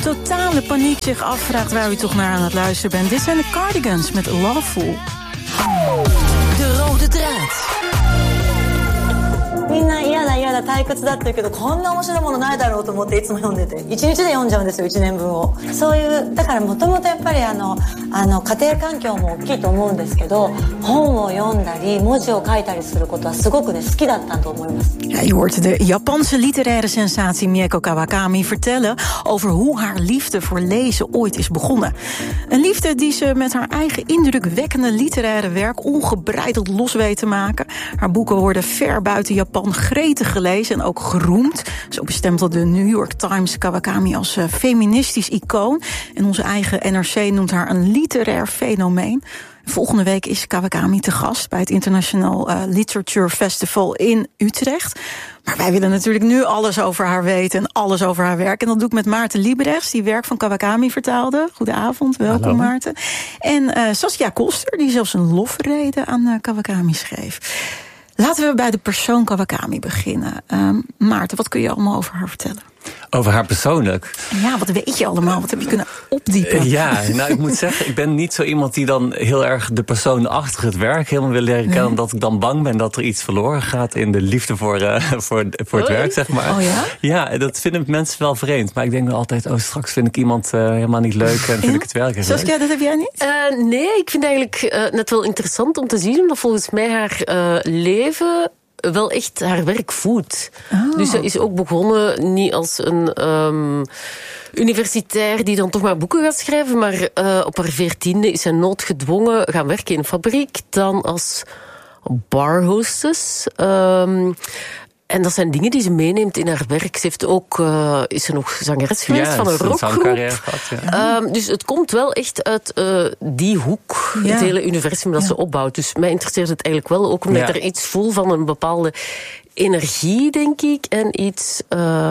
totale paniek zich afvraagt waar u toch naar aan het luisteren bent. Dit zijn de Cardigans met Loveful. De rode draad. みんな嫌だ嫌だ退屈だって言うけどこんな面白いものないだろうと思っていつも読んでて1日で読んじゃうんですよ1年分をそういうだからもともとやっぱり家庭環境も大きいと思うんですけど本を読んだり文字を書いたりすることはすごくね好きだったと思います Ja, je hoort de Japanse literaire sensatie Mieko Kawakami vertellen over hoe haar liefde voor lezen ooit is begonnen. Een liefde die ze met haar eigen indrukwekkende literaire werk ongebreideld los weet te maken. Haar boeken worden ver buiten Japan gretig gelezen en ook geroemd. Zo bestempelt de New York Times Kawakami als feministisch icoon. En onze eigen NRC noemt haar een literair fenomeen. Volgende week is Kawakami te gast bij het International Literature Festival in Utrecht. Maar wij willen natuurlijk nu alles over haar weten en alles over haar werk. En dat doe ik met Maarten Liebrechts, die werk van Kawakami vertaalde. Goedenavond, welkom. Hallo. Maarten. En Saskia Koster, die zelfs een lofrede aan Kawakami schreef. Laten we bij de persoon Kawakami beginnen. Maarten, wat kun je allemaal over haar vertellen? Over haar persoonlijk? Ja, wat weet je allemaal? Wat heb je kunnen opdiepen? Ja, nou, ik moet zeggen, ik ben niet zo iemand die dan heel erg de persoon achter het werk helemaal wil leren kennen, omdat ik dan bang ben dat er iets verloren gaat in de liefde voor het werk, zeg maar. Oh ja? Ja, dat vinden mensen wel vreemd. Maar ik denk dan altijd, straks vind ik iemand helemaal niet leuk en vind ik het werk heel leuk. Saskia, dat heb jij niet? Nee, ik vind het eigenlijk net wel interessant om te zien, omdat volgens mij haar leven wel echt haar werk voedt. Oh. Dus ze is ook begonnen niet als een universitair die dan toch maar boeken gaat schrijven, maar op haar 14e is zij noodgedwongen gaan werken in een fabriek, dan als barhostess. En dat zijn dingen die ze meeneemt in haar werk. Ze heeft ook, is ze nog zangeres geweest van een rockgroep. Dus het komt wel echt uit die hoek, het hele universum dat ze opbouwt. Dus mij interesseert het eigenlijk wel, ook omdat ik er iets voel van een bepaalde energie, denk ik. En iets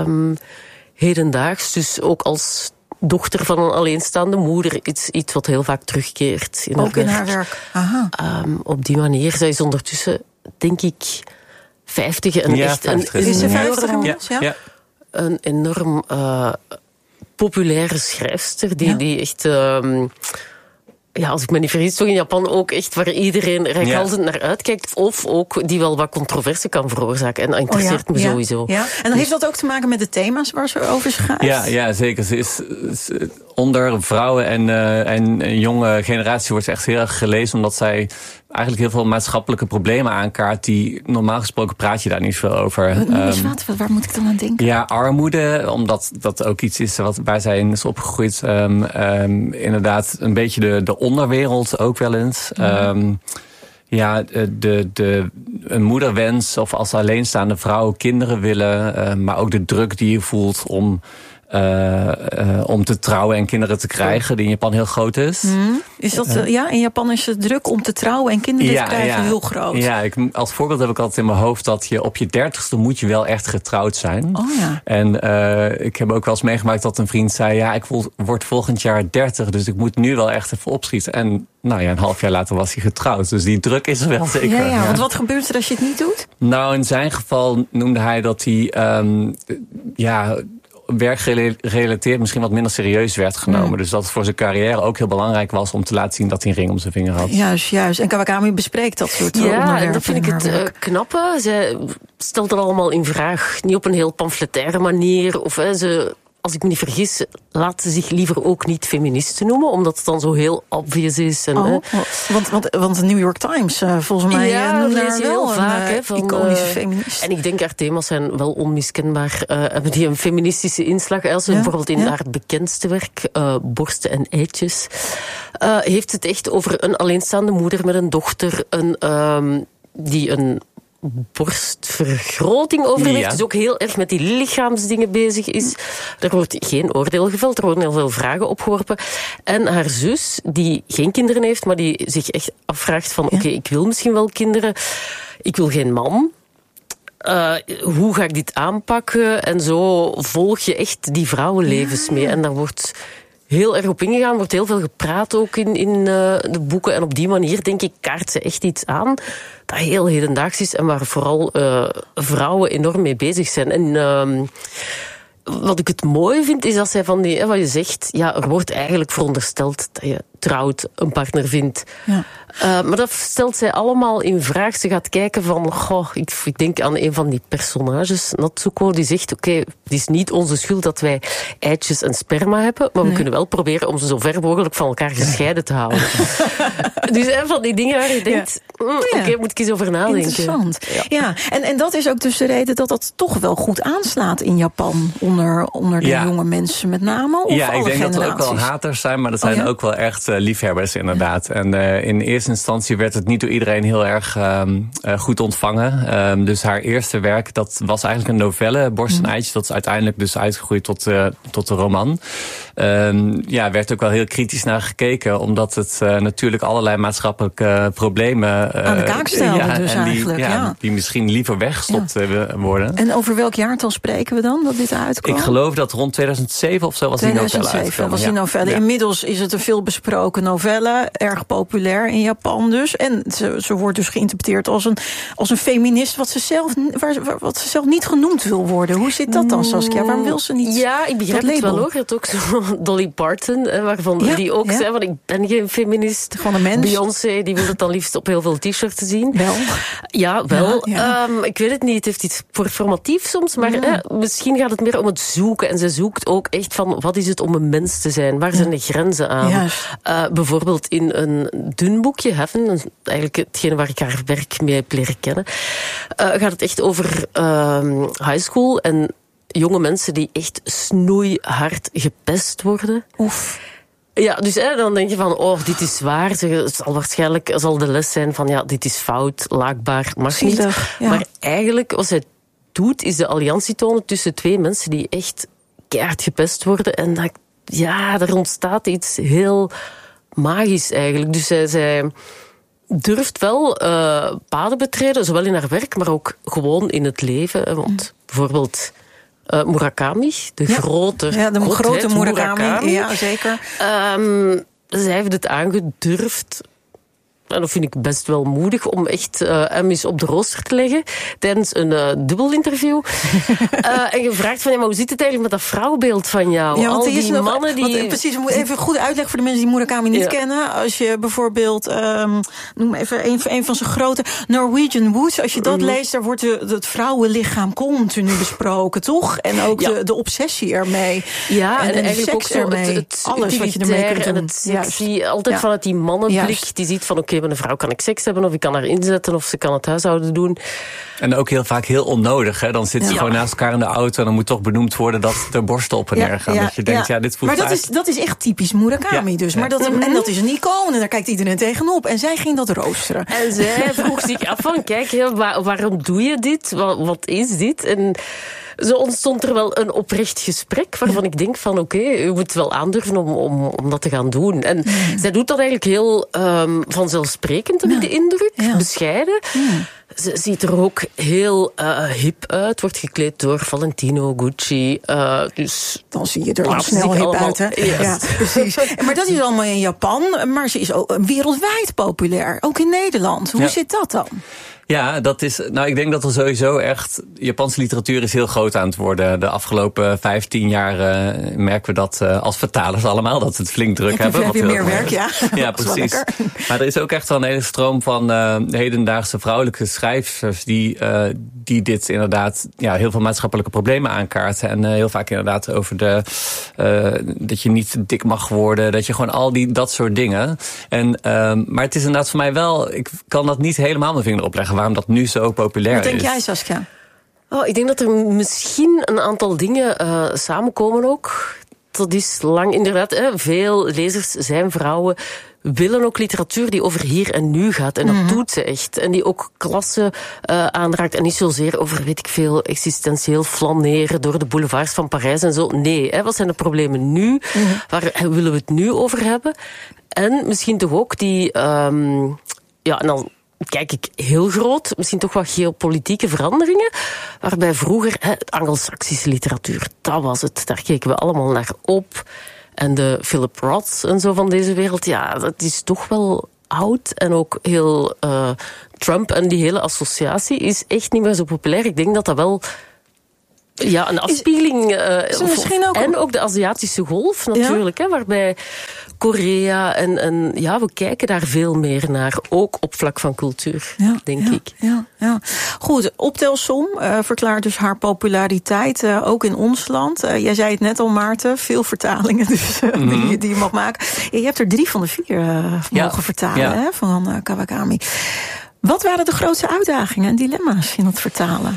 hedendaags, dus ook als dochter van een alleenstaande moeder, iets wat heel vaak terugkeert in ook haar in werk. haar werk. Aha. Op die manier. Zij is ondertussen, denk ik, 50 en echt 50. Is ze 50 inmiddels? Ja. Een enorm populaire schrijfster die echt, als ik me niet vergis, toch in Japan ook echt waar iedereen reikhalzend naar uitkijkt, of ook die wel wat controverse kan veroorzaken. En dat interesseert me sowieso. Ja. En dan heeft dat ook te maken met de thema's waar ze over schrijft? Ja, zeker. Ze is onder vrouwen en jonge generatie wordt ze echt heel erg gelezen, omdat zij eigenlijk heel veel maatschappelijke problemen aankaart die normaal gesproken praat je daar niet veel over. Waar moet ik dan aan denken? Ja, armoede, omdat dat ook iets is waar zij in is opgegroeid. Inderdaad, een beetje de onderwereld ook wel eens. Een moederwens of als alleenstaande vrouw kinderen willen, maar ook de druk die je voelt om te trouwen en kinderen te krijgen, die in Japan heel groot is. Is dat, in Japan is de druk om te trouwen en kinderen te krijgen heel groot. Ja, als voorbeeld heb ik altijd in mijn hoofd dat je op je 30ste moet je wel echt getrouwd zijn. Oh ja. En ik heb ook wel eens meegemaakt dat een vriend zei, ik word volgend jaar 30, dus ik moet nu wel echt even opschieten. En een half jaar later was hij getrouwd. Dus die druk is er wel zeker. Ja, want wat gebeurt er als je het niet doet? Nou, in zijn geval noemde hij dat hij werkgerelateerd misschien wat minder serieus werd genomen. Dus dat het voor zijn carrière ook heel belangrijk was om te laten zien dat hij een ring om zijn vinger had. Juist. En Kawakami bespreekt dat soort onderwerpen. Ja, en dat vind ik het knappe. Zij stelt dat allemaal in vraag. Niet op een heel pamfletaire manier. Of als ik me niet vergis, laat ze zich liever ook niet feministen noemen, omdat het dan zo heel obvious is. En, want de New York Times, volgens mij, noemde haar wel vaak, een iconische feminist. En ik denk, haar thema's zijn wel onmiskenbaar. Hebben die een feministische inslag? Als ze bijvoorbeeld in haar bekendste werk, Borsten en Eitjes, heeft het echt over een alleenstaande moeder met een dochter, die een borstvergroting overweegt. Dus ook heel erg met die lichaamsdingen bezig is. Er wordt geen oordeel geveld, er worden heel veel vragen opgeworpen. En haar zus, die geen kinderen heeft, maar die zich echt afvraagt van oké, ik wil misschien wel kinderen, ik wil geen man. Hoe ga ik dit aanpakken? En zo volg je echt die vrouwenlevens mee. En daar wordt heel erg op ingegaan, wordt heel veel gepraat ook in de boeken. En op die manier, denk ik, kaart ze echt iets aan dat heel hedendaags is en waar vooral vrouwen enorm mee bezig zijn. En wat ik het mooi vind, is dat zij van die, wat je zegt, ja, er wordt eigenlijk verondersteld dat je trouwt, een partner vindt. Ja. Maar dat stelt zij allemaal in vraag. Ze gaat kijken van, ik denk aan een van die personages, Natsuko, die zegt, oké, het is niet onze schuld dat wij eitjes en sperma hebben, maar we kunnen wel proberen om ze zo ver mogelijk van elkaar gescheiden te houden. Dus van die dingen waar je denkt, oké, moet ik eens over nadenken. Interessant. Ja. En dat is ook dus de reden dat dat toch wel goed aanslaat in Japan, onder de jonge mensen met name, of ja, alle ik denk generaties? dat er ook wel haters zijn, maar dat zijn ook wel echt liefhebbers inderdaad. En in eerste instantie werd het niet door iedereen heel erg goed ontvangen. Dus haar eerste werk, dat was eigenlijk een novelle, Borst en Eitje. Dat is uiteindelijk dus uitgegroeid tot een roman. Werd ook wel heel kritisch naar gekeken, omdat het natuurlijk allerlei maatschappelijke problemen aan de kaak stelde dus eigenlijk. Die misschien liever weggestopt worden. En over welk jaartal spreken we dan, dat dit uitkwam? Ik geloof dat rond 2007 of zo was die novelle uitgekomen. Was die novelle. Inmiddels is het een veel besproken novelle, erg populair in Japan dus. En ze wordt dus geïnterpreteerd als een feminist, wat ze zelf niet genoemd wil worden. Hoe zit dat dan, Saskia? Waarom wil ze niet? Ja, ik begrijp het wel hoor. Je had ook zo Dolly Parton, waarvan die ook zei van, ik ben geen feminist. Gewoon een mens. Beyoncé, die wil het dan liefst op heel veel t-shirts te zien. Wel. Ja, wel. Ja. Ik weet het niet. Het heeft iets performatief soms, maar misschien gaat het meer om het zoeken. En ze zoekt ook echt van, wat is het om een mens te zijn? Waar zijn de grenzen aan? Bijvoorbeeld in een dun boekje, Heaven, eigenlijk hetgene waar ik haar werk mee heb leren kennen, gaat het echt over high school en jonge mensen die echt snoeihard gepest worden. Oef. Ja, dus dan denk je van, dit is waar. Waarschijnlijk zal de les zijn van, dit is fout, laakbaar, mag niet. Ja. Maar eigenlijk, wat zij doet, is de alliantie tonen tussen twee mensen die echt keihard gepest worden. En er ontstaat iets heel magisch eigenlijk. Dus zij durft wel paden betreden, zowel in haar werk, maar ook gewoon in het leven. Want bijvoorbeeld Murakami, de grote Murakami. Ja, zeker. Zij heeft het aangedurfd. En dat vind ik best wel moedig om echt hem eens op de rooster te leggen tijdens een dubbelinterview. En gevraagd van, maar hoe zit het eigenlijk met dat vrouwbeeld van jou? Ja, want al die mannen die... Precies, we moeten even goed uitleggen voor de mensen die Murakami niet kennen. Als je bijvoorbeeld, noem even een van zijn grote Norwegian Wood, als je dat leest, daar wordt het vrouwenlichaam continu besproken, toch? En ook de obsessie ermee. Ja, en eigenlijk ook zo alles wat je ermee kunt doen. En het sexy, altijd vanuit die mannenblik, die ziet van, oké, met een vrouw kan ik seks hebben, of ik kan haar inzetten, of ze kan het huishouden doen. En ook heel vaak heel onnodig. Hè? Dan zitten ze gewoon naast elkaar in de auto en dan moet toch benoemd worden dat de borsten op en neer gaan. Dat je denkt, dit voelt maar dat is echt typisch Murakami dus. Maar en dat is een icoon en daar kijkt iedereen tegenop. En zij ging dat roosteren. En zij vroeg zich af van, kijk, waarom doe je dit? Wat is dit? En zo ontstond er wel een oprecht gesprek waarvan ik denk van, oké, u moet wel aandurven om dat te gaan doen. En zij doet dat eigenlijk heel vanzelfsprekend, heb ik de indruk. Bescheiden. Ze ziet er ook heel hip uit. Wordt gekleed door Valentino, Gucci. Dus dan zie je er al snel hip uit, hè? Ja, precies. Maar dat is allemaal in Japan. Maar ze is ook wereldwijd populair. Ook in Nederland. Hoe zit dat dan? Ja, dat is. Nou, ik denk dat er sowieso echt. Japanse literatuur is heel groot aan het worden. De afgelopen 15 jaar merken we dat als vertalers allemaal, dat we het flink druk hebben. Heb je meer werk, Ja, precies. Maar er is ook echt wel een hele stroom van hedendaagse vrouwelijke schrijvers die dit inderdaad heel veel maatschappelijke problemen aankaarten. En heel vaak inderdaad over dat je niet dik mag worden. Dat je gewoon dat soort dingen. Maar het is inderdaad voor mij wel. Ik kan dat niet helemaal mijn vinger opleggen waarom dat nu zo populair is. Wat denk jij, Saskia? Ik denk dat er misschien een aantal dingen samenkomen ook. Dat is lang inderdaad. Veel lezers zijn vrouwen, willen ook literatuur die over hier en nu gaat. En dat doet ze echt. En die ook klasse aanraakt. En niet zozeer over, weet ik veel, existentieel flaneren door de boulevards van Parijs en zo. Nee, wat zijn de problemen nu? Waar willen we het nu over hebben? En misschien toch ook die... en dan kijk ik heel groot, misschien toch wat geopolitieke veranderingen, waarbij vroeger, Anglo-Saxische literatuur, dat was het, daar keken we allemaal naar op. En de Philip Roths en zo van deze wereld, dat is toch wel oud. En ook heel Trump en die hele associatie is echt niet meer zo populair. Ik denk dat wel Ja, een afspiegeling. En ook de Aziatische golf natuurlijk, hè, waarbij Korea en we kijken daar veel meer naar, ook op vlak van cultuur, denk ik. Ja. Goed, optelsom verklaart dus haar populariteit, ook in ons land. Jij zei het net al, Maarten, veel vertalingen dus, die je mag maken. Je hebt er 3 van de 4 mogen vertalen, hè, van Kawakami. Wat waren de grootste uitdagingen en dilemma's in het vertalen?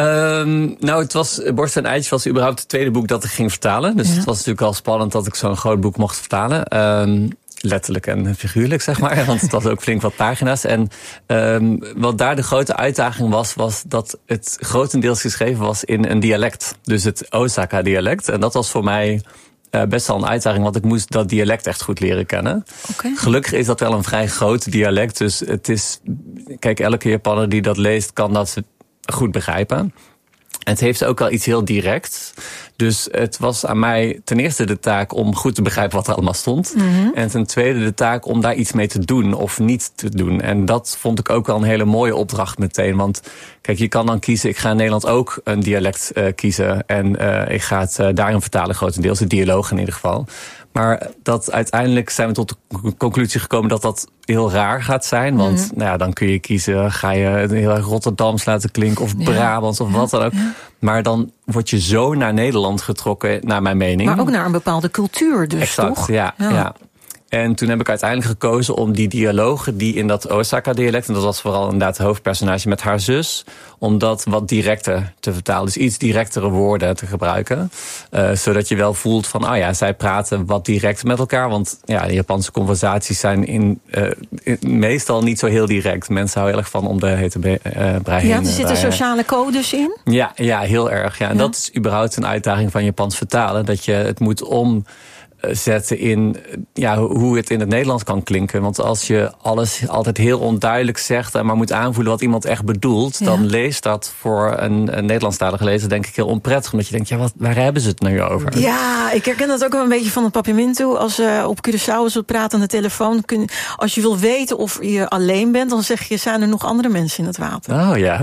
Het was Borst en Eitjes was überhaupt het tweede boek dat ik ging vertalen. Dus het was natuurlijk al spannend dat ik zo'n groot boek mocht vertalen. Letterlijk en figuurlijk, zeg maar. Want het was ook flink wat pagina's. En wat daar de grote uitdaging was dat het grotendeels geschreven was in een dialect. Dus het Osaka-dialect. En dat was voor mij best wel een uitdaging, want ik moest dat dialect echt goed leren kennen. Okay. Gelukkig is dat wel een vrij groot dialect. Dus het is, kijk, elke Japaner die dat leest kan dat goed begrijpen. En het heeft ook wel iets heel directs. Dus het was aan mij ten eerste de taak om goed te begrijpen wat er allemaal stond. En ten tweede de taak om daar iets mee te doen of niet te doen. En dat vond ik ook wel een hele mooie opdracht meteen. Want kijk, je kan dan kiezen, ik ga in Nederland ook een dialect kiezen. En ik ga het daarin vertalen, grotendeels, de dialoog in ieder geval. Maar dat uiteindelijk zijn we tot de conclusie gekomen dat dat heel raar gaat zijn. Want dan kun je kiezen, ga je het heel erg Rotterdams laten klinken of Brabants of wat dan ook. Ja. Maar dan word je zo naar Nederland getrokken, naar mijn mening. Maar ook naar een bepaalde cultuur dus, exact, toch? Ja. En toen heb ik uiteindelijk gekozen om die dialogen die in dat Osaka-dialect, en dat was vooral inderdaad het hoofdpersonage met haar zus, om dat wat directer te vertalen. Dus iets directere woorden te gebruiken. Zodat je wel voelt van, zij praten wat direct met elkaar. Want de Japanse conversaties zijn meestal niet zo heel direct. Mensen houden heel erg van om de hete brei heen. Ja, er zitten sociale codes in? Ja, heel erg. Ja. En dat is überhaupt een uitdaging van Japans vertalen. Dat je het moet zetten in hoe het in het Nederlands kan klinken. Want als je alles altijd heel onduidelijk zegt en maar moet aanvoelen wat iemand echt bedoelt, dan leest dat voor een Nederlandstalige lezer denk ik heel onprettig. Omdat je denkt, waar hebben ze het nu over? Ja, ik herken dat ook wel een beetje van het Papiamento. Als op Curaçao we praten aan de telefoon, als je wil weten of je alleen bent, dan zeg je, zijn er nog andere mensen in het water? Oh ja.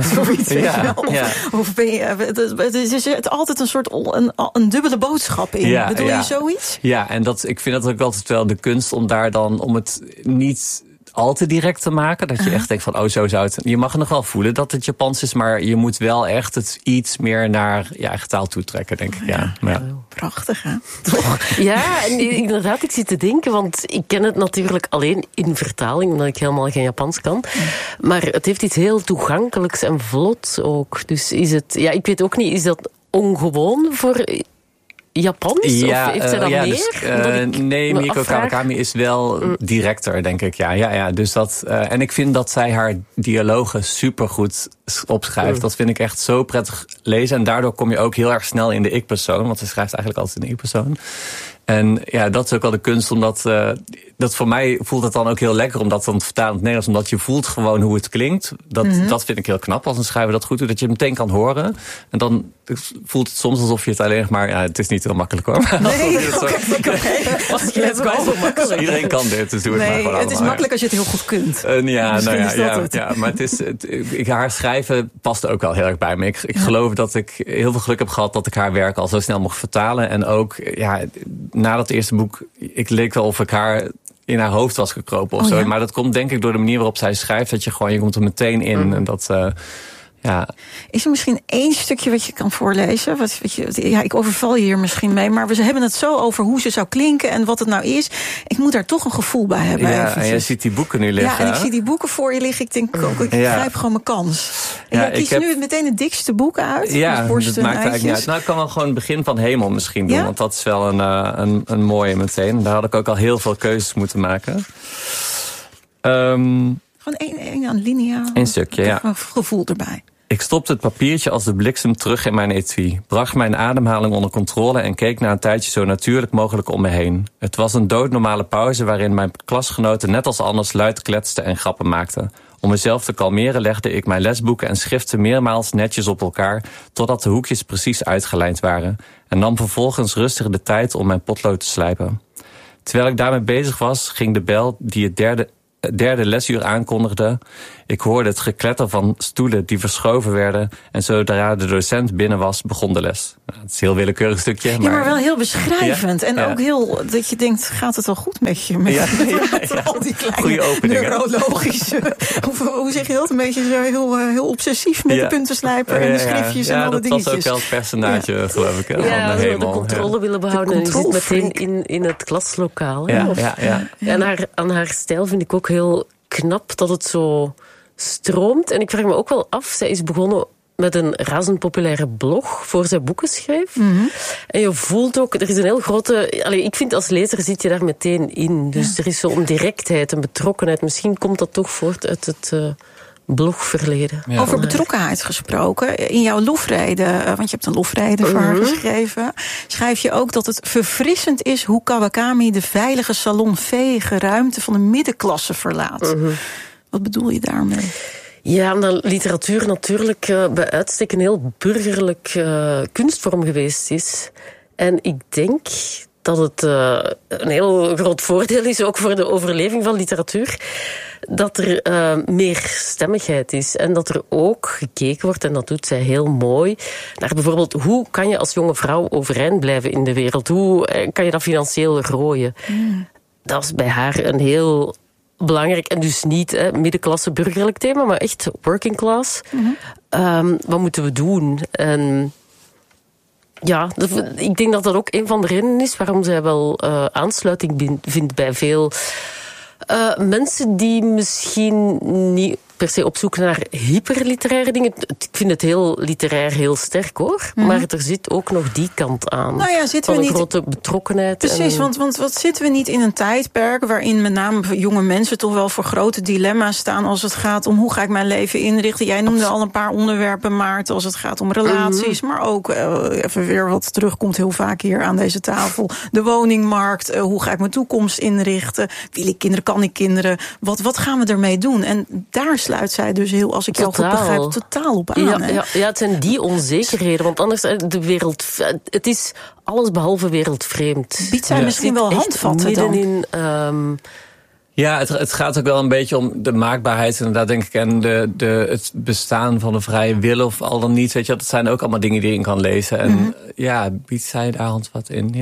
Of ben je, het is altijd een soort een dubbele boodschap in. Bedoel je zoiets? Ja, en ik vind dat ook altijd wel de kunst om daar dan, om het niet al te direct te maken. Dat je echt denkt van, zo zou het. Je mag nog wel voelen dat het Japans is, maar je moet wel echt het iets meer naar je eigen taal toetrekken, denk ik. Ja. Prachtig, hè? Toch? Ja, en inderdaad, ik zit te denken, want ik ken het natuurlijk alleen in vertaling, omdat ik helemaal geen Japans kan. Maar het heeft iets heel toegankelijks en vlots ook. Dus is het, ik weet ook niet, is dat ongewoon voor Japans? Ja, of heeft zij dat meer? Dus, nee, Mieko Kawakami is wel directer, denk ik. Ja. Dus dat, en ik vind dat zij haar dialogen supergoed opschrijft. Dat vind ik echt zo prettig lezen. En daardoor kom je ook heel erg snel in de ik-persoon. Want ze schrijft eigenlijk altijd in de ik-persoon. En dat is ook wel de kunst, omdat dat voor mij voelt het dan ook heel lekker om dat dan te vertalen in het Nederlands, omdat je voelt gewoon hoe het klinkt. Dat vind ik heel knap als een schrijver dat goed doet, dat je het meteen kan horen. En dan voelt het soms alsof je het alleen maar, het is niet heel makkelijk hoor. Nee, iedereen kan dit, dus doe het maar gewoon. Het is makkelijk als je het heel goed kunt. Maar haar schrijven past ook wel heel erg bij me. Ik geloof dat ik heel veel geluk heb gehad dat ik haar werk al zo snel mocht vertalen. En ook, na dat eerste boek, ik leek wel of ik haar in haar hoofd was gekropen of zo. Ja? Maar dat komt denk ik door de manier waarop zij schrijft, dat je komt er meteen in. En dat, Is er misschien één stukje wat je kan voorlezen? Ik overval je hier misschien mee, maar we hebben het zo over hoe ze zou klinken en wat het nou is. Ik moet daar toch een gevoel bij hebben. Ja, en je ziet die boeken nu liggen. Ja, en ik zie die boeken voor je liggen. Ik denk ook, ik grijp gewoon mijn kans. En jij kiest nu meteen het dikste boek uit. Ja, dat maakt eigenlijk niet uit. Nou, ik kan wel gewoon het begin van Hemel misschien doen, want dat is wel een mooie meteen. Daar had ik ook al heel veel keuzes moeten maken. Gewoon één linia. Eén stukje, een gevoel erbij. Ik stopte het papiertje als de bliksem terug in mijn etui, bracht mijn ademhaling onder controle en keek na een tijdje zo natuurlijk mogelijk om me heen. Het was een doodnormale pauze waarin mijn klasgenoten net als anders luid kletsten en grappen maakten. Om mezelf te kalmeren legde ik mijn lesboeken en schriften meermaals netjes op elkaar, totdat de hoekjes precies uitgelijnd waren, en nam vervolgens rustig de tijd om mijn potlood te slijpen. Terwijl ik daarmee bezig was, ging de bel die het derde lesuur aankondigde. Ik hoorde het gekletter van stoelen die verschoven werden. En zodra de docent binnen was, begon de les. Nou, het is een heel willekeurig stukje. Maar wel heel beschrijvend. En ook heel, dat je denkt, gaat het wel goed met je? Met al die kleine neurologische... Hoe zeg je dat? Een beetje zo heel obsessief met de puntenslijper en de schriftjes en alle dingetjes. Dat was ook wel het personage, geloof ik. Van de hemel. De controle willen behouden. En je zit meteen in het klaslokaal. En aan haar stijl vind ik ook heel knap dat het zo stroomt. En ik vraag me ook wel af, zij is begonnen met een razend populaire blog voor zij boeken schreef. Mm-hmm. En je voelt ook, er is een heel grote... ik vind als lezer zit je daar meteen in. Dus er is zo'n directheid, een betrokkenheid. Misschien komt dat toch voort uit het blogverleden. Ja. Over betrokkenheid gesproken. In jouw lofrede, want je hebt een lofrede voor haar geschreven, schrijf je ook dat het verfrissend is hoe Kawakami de veilige salonveege ruimte van de middenklasse verlaat. Wat bedoel je daarmee? Ja, omdat literatuur natuurlijk bij uitstek een heel burgerlijk kunstvorm geweest is. En ik denk dat het een heel groot voordeel is, ook voor de overleving van literatuur, dat er meer stemmigheid is. En dat er ook gekeken wordt, en dat doet zij heel mooi, naar bijvoorbeeld hoe kan je als jonge vrouw overeind blijven in de wereld? Hoe kan je dat financieel rooien? Dat is bij haar een heel belangrijk, en dus niet middenklasse burgerlijk thema, maar echt working class. Wat moeten we doen? En ja, ik denk dat dat ook een van de redenen is waarom zij wel aansluiting vindt bij veel mensen die misschien niet per se op zoek naar hyperliteraire dingen. Ik vind het heel literair heel sterk, hoor. Maar er zit ook nog die kant aan. Nou ja, zitten van we een niet grote betrokkenheid. Precies, want wat zitten we niet in een tijdperk waarin met name jonge mensen toch wel voor grote dilemma's staan als het gaat om hoe ga ik mijn leven inrichten. Jij noemde al een paar onderwerpen, Maarten, als het gaat om relaties, maar ook even weer wat terugkomt heel vaak hier aan deze tafel. De woningmarkt, hoe ga ik mijn toekomst inrichten? Wil ik kinderen, kan ik kinderen? Wat gaan we ermee doen? En daar sluit zij dus heel, als ik jou goed begrijp, totaal op aan. Ja, het zijn die onzekerheden, want anders de wereld, het is alles behalve wereldvreemd. Biedt zij misschien wel handvatten dan? Ja, het gaat ook wel een beetje om de maakbaarheid, inderdaad, denk ik, en het bestaan van de vrije wil of al dan niet. Weet je, dat zijn ook allemaal dingen die je in kan lezen. En biedt zij daar wat in?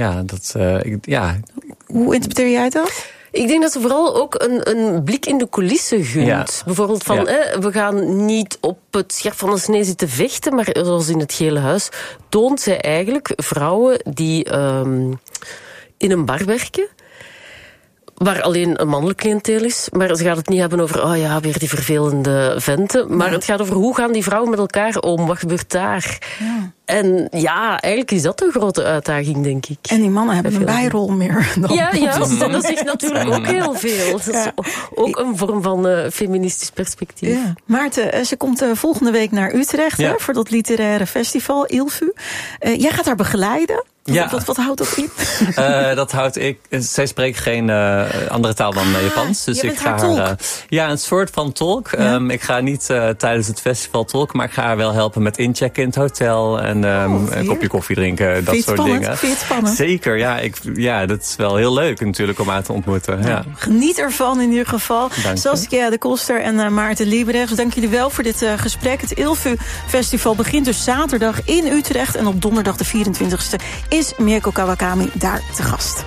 Hoe interpreteer jij dat? Ik denk dat ze vooral ook een blik in de coulissen gunt. Ja. Bijvoorbeeld van, we gaan niet op het scherp van de snee zitten vechten, maar zoals in het Gele Huis toont zij eigenlijk vrouwen die in een bar werken, waar alleen een mannelijk cliënteel is. Maar ze gaat het niet hebben over, weer die vervelende venten. Maar het gaat over hoe gaan die vrouwen met elkaar om? Wat gebeurt daar? Ja. En ja, eigenlijk is dat een grote uitdaging, denk ik. En die mannen hebben een bijrol meer dan. Ja, dat zegt natuurlijk ook heel veel. Dat is ook een vorm van feministisch perspectief. Ja. Maarten, ze komt volgende week naar Utrecht voor dat literaire festival, ILVU. Jij gaat haar begeleiden. Ja. Wat houdt dat in? Dat houdt zij spreekt geen andere taal dan Japans. Dus ik ga haar een soort van tolk. Ja. Ik ga niet tijdens het festival tolken, maar ik ga haar wel helpen met inchecken in het hotel en een kopje koffie drinken, dat soort dingen. Vind je het spannend? Zeker, dat is wel heel leuk natuurlijk om haar te ontmoeten. Ja. Geniet ervan in ieder geval. Saskia de Koster en Maarten Liebrechts, dank jullie wel voor dit gesprek. Het ILVU Festival begint dus zaterdag in Utrecht en op donderdag de 24e is Mieko Kawakami daar te gast.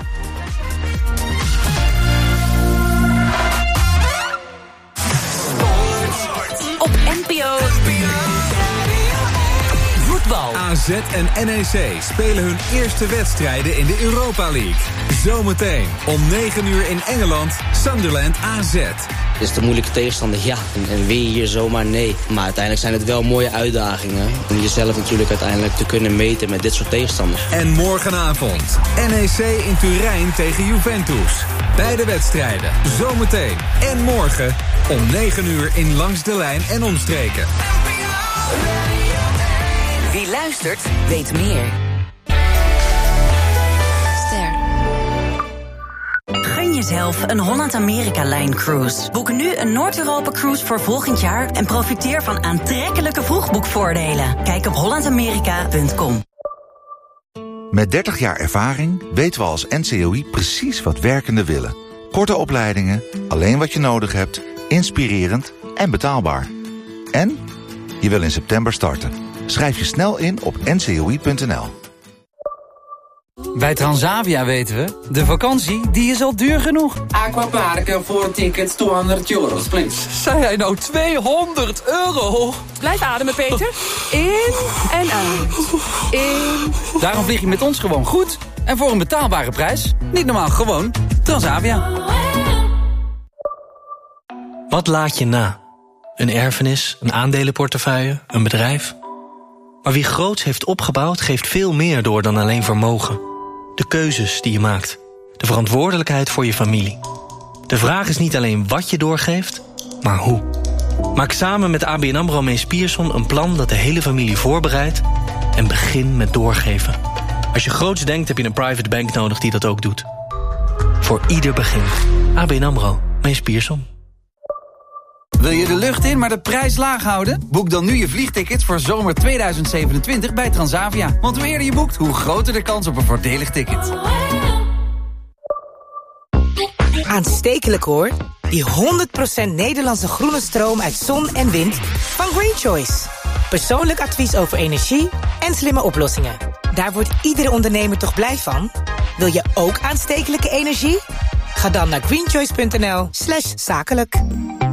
Op NPO voetbal. AZ en NEC spelen hun eerste wedstrijden in de Europa League. Zometeen om 9 uur in Engeland, Sunderland AZ. Het is de moeilijke tegenstander, ja. En win je hier zomaar? Nee. Maar uiteindelijk zijn het wel mooie uitdagingen. Om jezelf natuurlijk uiteindelijk te kunnen meten met dit soort tegenstanders. En morgenavond, NEC in Turijn tegen Juventus. Beide wedstrijden, zometeen en morgen om 9 uur in Langs de Lijn en omstreken. Wie luistert, weet meer. Gun jezelf een Holland-Amerika-lijn-cruise. Boek nu een Noord-Europa-cruise voor volgend jaar en profiteer van aantrekkelijke vroegboekvoordelen. Kijk op hollandamerika.com. Met 30 jaar ervaring weten we als NCOI precies wat werkenden willen. Korte opleidingen, alleen wat je nodig hebt, inspirerend en betaalbaar. En je wil in september starten. Schrijf je snel in op ncoi.nl. Bij Transavia weten we, de vakantie die is al duur genoeg. Aquaparken voor tickets €200, please. Zei hij nou €200? Blijf ademen, Peter. In en uit. In. Daarom vlieg je met ons gewoon goed. En voor een betaalbare prijs. Niet normaal, gewoon Transavia. Wat laat je na? Een erfenis, een aandelenportefeuille, een bedrijf? Maar wie groots heeft opgebouwd, geeft veel meer door dan alleen vermogen. De keuzes die je maakt. De verantwoordelijkheid voor je familie. De vraag is niet alleen wat je doorgeeft, maar hoe. Maak samen met ABN AMRO Mees Pierson een plan dat de hele familie voorbereidt. En begin met doorgeven. Als je groots denkt, heb je een private bank nodig die dat ook doet. Voor ieder begin. ABN AMRO Mees Pierson. Wil je de lucht in, maar de prijs laag houden? Boek dan nu je vliegticket voor zomer 2027 bij Transavia. Want hoe eerder je boekt, hoe groter de kans op een voordelig ticket. Aanstekelijk hoor. Die 100% Nederlandse groene stroom uit zon en wind van Green Choice. Persoonlijk advies over energie en slimme oplossingen. Daar wordt iedere ondernemer toch blij van? Wil je ook aanstekelijke energie? Ga dan naar greenchoice.nl/zakelijk.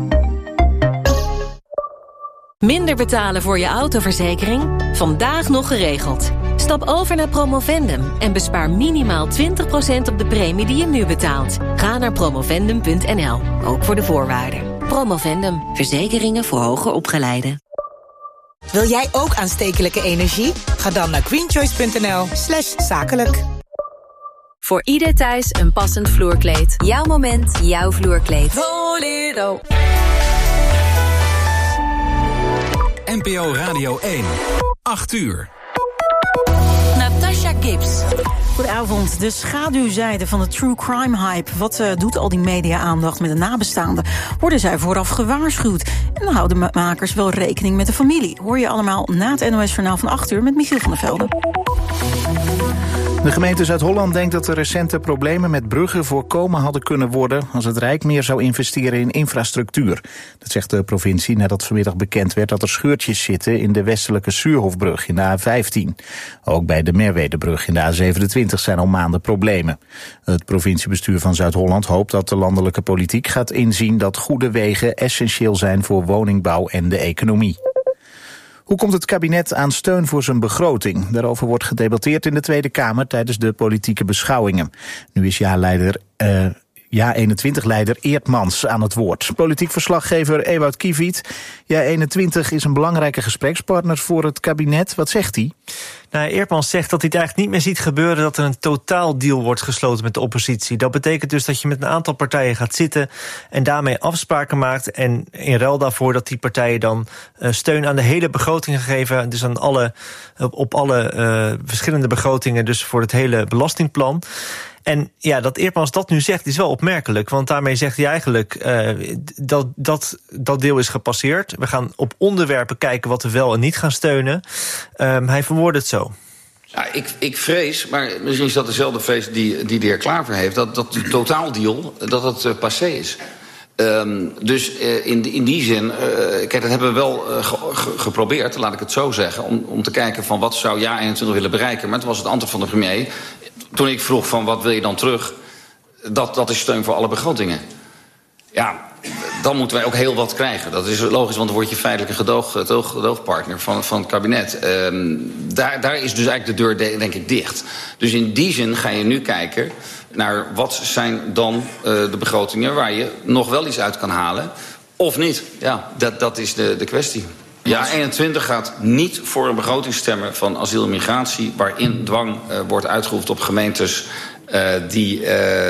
Minder betalen voor je autoverzekering? Vandaag nog geregeld. Stap over naar Promovendum en bespaar minimaal 20% op de premie die je nu betaalt. Ga naar promovendum.nl, ook voor de voorwaarden. Promovendum, verzekeringen voor hoger opgeleiden. Wil jij ook aanstekelijke energie? Ga dan naar greenchoice.nl/zakelijk. Voor ieder thuis een passend vloerkleed. Jouw moment, jouw vloerkleed. Bolero. NPO Radio 1. 8 uur. Natasha Gibbs. Goedenavond. De schaduwzijde van de true crime hype. Wat doet al die media-aandacht met de nabestaanden? Worden zij vooraf gewaarschuwd? En houden makers wel rekening met de familie? Hoor je allemaal na het NOS-journaal van 8 uur met Michiel van der Velde. De gemeente Zuid-Holland denkt dat de recente problemen met bruggen voorkomen hadden kunnen worden als het Rijk meer zou investeren in infrastructuur. Dat zegt de provincie nadat vanmiddag bekend werd dat er scheurtjes zitten in de westelijke Suurhofbrug in de A15. Ook bij de Merwedebrug in de A27 zijn al maanden problemen. Het provinciebestuur van Zuid-Holland hoopt dat de landelijke politiek gaat inzien dat goede wegen essentieel zijn voor woningbouw en de economie. Hoe komt het kabinet aan steun voor zijn begroting? Daarover wordt gedebatteerd in de Tweede Kamer tijdens de politieke beschouwingen. Nu is JA21-leider Eertmans aan het woord. Politiek verslaggever Ewout Kiviet. JA21 is een belangrijke gesprekspartner voor het kabinet. Wat zegt hij? Nou, Eertmans zegt dat hij het eigenlijk niet meer ziet gebeuren dat er een totaaldeal wordt gesloten met de oppositie. Dat betekent dus dat je met een aantal partijen gaat zitten en daarmee afspraken maakt. En in ruil daarvoor dat die partijen dan steun aan de hele begroting geven. Dus aan op alle verschillende begrotingen, dus voor het hele belastingplan. En ja, dat Eertmans dat nu zegt is wel opmerkelijk. Want daarmee zegt hij eigenlijk dat deel is gepasseerd. We gaan op onderwerpen kijken wat we wel en niet gaan steunen. Hij verwoordt het zo. Ja, ik vrees, maar misschien is dat dezelfde vrees die de heer Klaver heeft, dat de totaaldeal dat het passé is. Dus in die zin, kijk, dat hebben we wel geprobeerd, laat ik het zo zeggen, om te kijken van wat zou JA21 willen bereiken. Maar toen was het antwoord van de premier, toen ik vroeg van wat wil je dan terug, dat is steun voor alle begrotingen. Ja, dan moeten wij ook heel wat krijgen. Dat is logisch, want dan word je feitelijk een gedoogpartner van het kabinet. Daar is dus eigenlijk de deur, denk ik, dicht. Dus in die zin ga je nu kijken naar wat zijn dan de begrotingen waar je nog wel iets uit kan halen. Of niet. Ja, dat is de kwestie. Ja, 21 gaat niet voor een begroting stemmen van asiel en migratie, waarin dwang wordt uitgeoefend op gemeentes die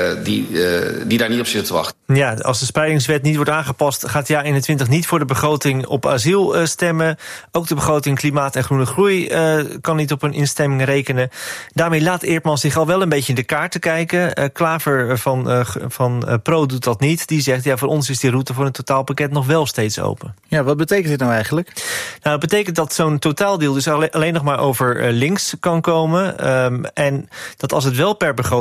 daar niet op zitten te wachten. Ja, als de spreidingswet niet wordt aangepast, gaat JA21 niet voor de begroting op asiel stemmen. Ook de begroting klimaat en groene groei kan niet op een instemming rekenen. Daarmee laat Eertmans zich al wel een beetje in de kaarten kijken. Klaver van Pro doet dat niet. Die zegt, ja, voor ons is die route voor een totaalpakket nog wel steeds open. Ja, wat betekent dit nou eigenlijk? Nou, het betekent dat zo'n totaaldeal dus alleen nog maar over links kan komen. En dat als het wel per begroting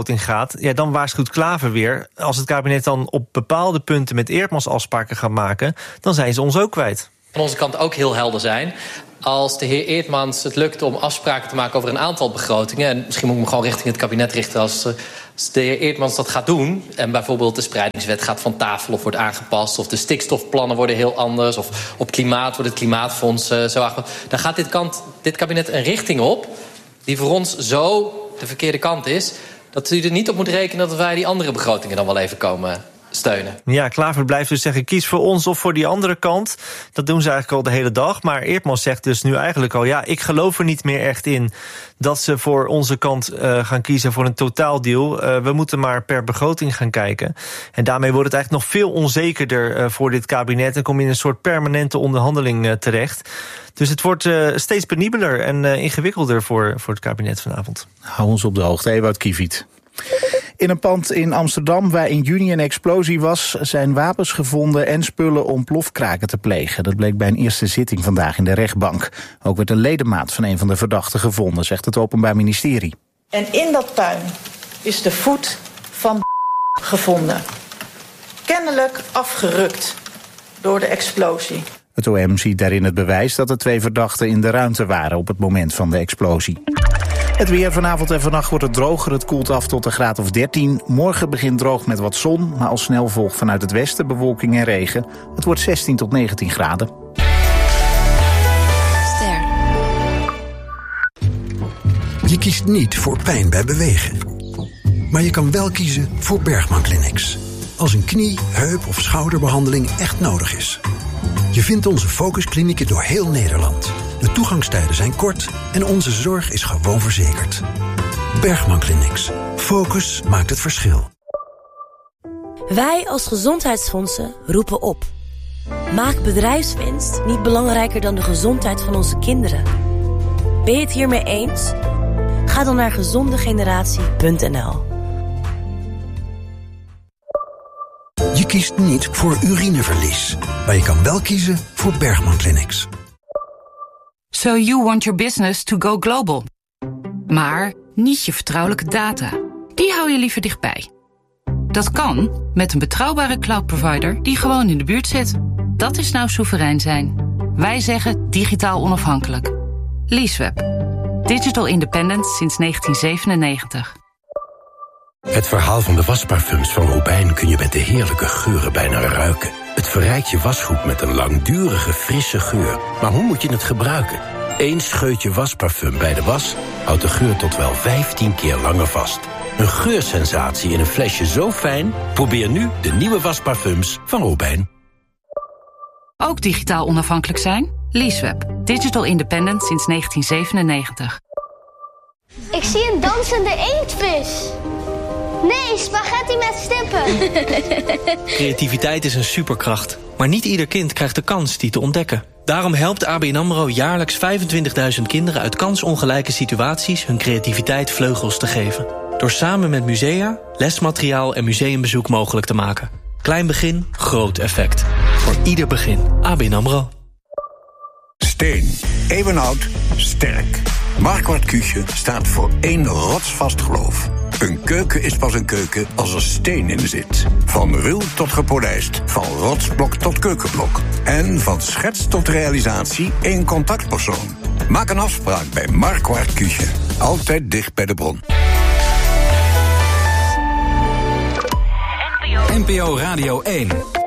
begroting gaat, ja, dan waarschuwt Klaver weer, als het kabinet dan op bepaalde punten met Eerdmans afspraken gaat maken, dan zijn ze ons ook kwijt. Van onze kant ook heel helder zijn. Als de heer Eerdmans het lukt om afspraken te maken over een aantal begrotingen, en misschien moet ik me gewoon richting het kabinet richten, als de heer Eerdmans dat gaat doen, en bijvoorbeeld de spreidingswet gaat van tafel of wordt aangepast, of de stikstofplannen worden heel anders, of op klimaat wordt het klimaatfonds zo aangepast, dan gaat dit kabinet een richting op die voor ons zo de verkeerde kant is, dat u er niet op moet rekenen dat wij die andere begrotingen dan wel even komen steunen. Ja, Klaver blijft dus zeggen, kies voor ons of voor die andere kant. Dat doen ze eigenlijk al de hele dag. Maar Eerdmans zegt dus nu eigenlijk al, ja, ik geloof er niet meer echt in dat ze voor onze kant gaan kiezen voor een totaaldeal. We moeten maar per begroting gaan kijken. En daarmee wordt het eigenlijk nog veel onzekerder voor dit kabinet en kom je in een soort permanente onderhandeling terecht. Dus het wordt steeds penibeler en ingewikkelder voor het kabinet vanavond. Hou ons op de hoogte, Ewout Kiviet. In een pand in Amsterdam waar in juni een explosie was, zijn wapens gevonden en spullen om plofkraken te plegen. Dat bleek bij een eerste zitting vandaag in de rechtbank. Ook werd een ledemaat van een van de verdachten gevonden, zegt het Openbaar Ministerie. En in dat puin is de voet van gevonden. Kennelijk afgerukt door de explosie. Het OM ziet daarin het bewijs dat de 2 verdachten in de ruimte waren op het moment van de explosie. Het weer vanavond en vannacht wordt het droger. Het koelt af tot een graad of 13. Morgen begint droog met wat zon, maar al snel volgt vanuit het westen bewolking en regen. Het wordt 16 tot 19 graden. Ster. Je kiest niet voor pijn bij bewegen. Maar je kan wel kiezen voor Bergman Clinics. Als een knie, heup of schouderbehandeling echt nodig is. Je vindt onze focusklinieken door heel Nederland. De toegangstijden zijn kort en onze zorg is gewoon verzekerd. Bergman Clinics. Focus maakt het verschil. Wij als gezondheidsfondsen roepen op. Maak bedrijfswinst niet belangrijker dan de gezondheid van onze kinderen. Ben je het hiermee eens? Ga dan naar gezondegeneratie.nl. Je kiest niet voor urineverlies, maar je kan wel kiezen voor Bergman Clinics. So you want your business to go global. Maar niet je vertrouwelijke data. Die hou je liever dichtbij. Dat kan met een betrouwbare cloud provider die gewoon in de buurt zit. Dat is nou soeverein zijn. Wij zeggen digitaal onafhankelijk. Leaseweb. Digital independent sinds 1997. Het verhaal van de wasparfums van Robijn kun je met de heerlijke geuren bijna ruiken. Het verrijkt je wasgoed met een langdurige, frisse geur. Maar hoe moet je het gebruiken? 1 scheutje wasparfum bij de was houdt de geur tot wel 15 keer langer vast. Een geursensatie in een flesje zo fijn? Probeer nu de nieuwe wasparfums van Robijn. Ook digitaal onafhankelijk zijn? Leaseweb. Digital independent sinds 1997. Ik zie een dansende inktvis. Nee, spaghetti met stippen. Creativiteit is een superkracht. Maar niet ieder kind krijgt de kans die te ontdekken. Daarom helpt ABN AMRO jaarlijks 25.000 kinderen uit kansongelijke situaties hun creativiteit vleugels te geven. Door samen met musea, lesmateriaal en museumbezoek mogelijk te maken. Klein begin, groot effect. Voor ieder begin. ABN AMRO. Steen. Eeuwenoud. Sterk. Marquardt Küche staat voor 1 rotsvast geloof. Een keuken is pas een keuken als er steen in zit. Van ruw tot gepolijst, van rotsblok tot keukenblok. En van schets tot realisatie 1 contactpersoon. Maak een afspraak bij Marquardt Küche. Altijd dicht bij de bron. NPO Radio 1.